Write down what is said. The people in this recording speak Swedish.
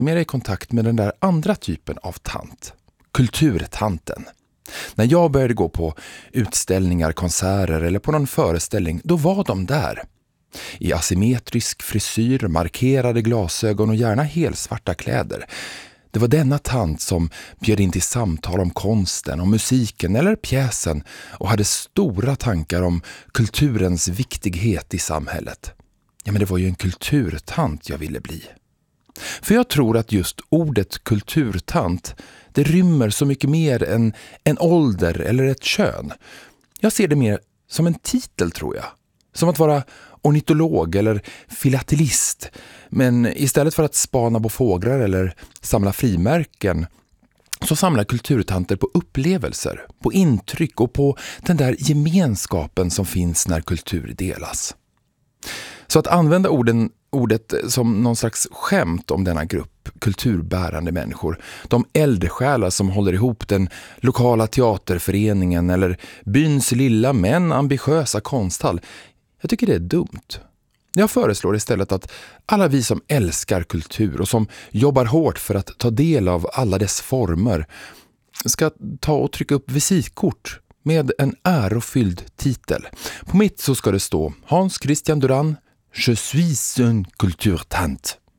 mer i kontakt med den där andra typen av tant. Kulturtanten. När jag började gå på utställningar, konserter eller på någon föreställning, då var de där. I asymmetrisk frisyr, markerade glasögon och gärna helsvarta kläder. Det var denna tant som bjöd in till samtal om konsten, om musiken eller pjäsen och hade stora tankar om kulturens viktighet i samhället. Ja, men det var ju en kulturtant jag ville bli. För jag tror att just ordet kulturtant, det rymmer så mycket mer än en ålder eller ett kön. Jag ser det mer som en titel, tror jag. Som att vara ornitolog eller filatelist. Men istället för att spana på fåglar eller samla frimärken, så samlar kulturtanter på upplevelser, på intryck och på den där gemenskapen som finns när kultur delas. Så att använda ordet som någon slags skämt om denna grupp kulturbärande människor, de eldsjälar som håller ihop den lokala teaterföreningen eller byns lilla men ambitiösa konsthall, jag tycker det är dumt. Jag föreslår istället att alla vi som älskar kultur och som jobbar hårt för att ta del av alla dess former ska ta och trycka upp visitkort med en ärofylld titel. På mitt så ska det stå Hans Christian Duran, Je suis une culturtante.